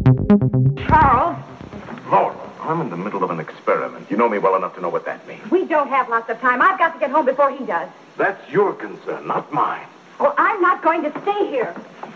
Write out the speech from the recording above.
Charles. Laura, I'm in the middle of an experiment. You know me well enough to know what that means. We don't have lots of time. I've got to get home before he does. That's your concern, not mine. Well, I'm not going to stay here.